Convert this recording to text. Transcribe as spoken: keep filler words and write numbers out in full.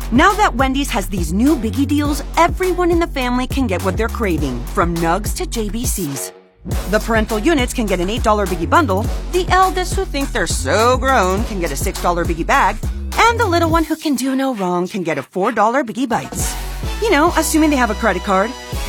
Now that Wendy's has these new biggie deals, everyone in the family can get what they're craving, from nugs to J B Cs. The parental units can get an eight dollar biggie bundle, the eldest who think they're so grown can get a six dollar biggie bag, and the little one who can do no wrong can get a four dollar biggie bites. You know, assuming they have a credit card.